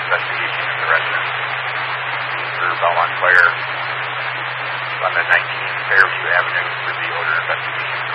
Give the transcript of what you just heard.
investigation in the residence for Belmont Fire on the 19 Fairview Avenue for the odor investigation.